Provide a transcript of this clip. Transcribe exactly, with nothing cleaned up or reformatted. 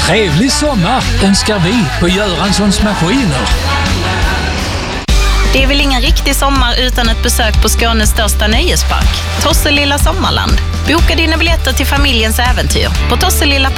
Trevlig sommar önskar vi på Göranssons Maskiner. Det är väl ingen riktig sommar utan ett besök på Skånes största nöjespark, Tosselilla Sommarland. Boka dina biljetter till familjens äventyr på tosselilla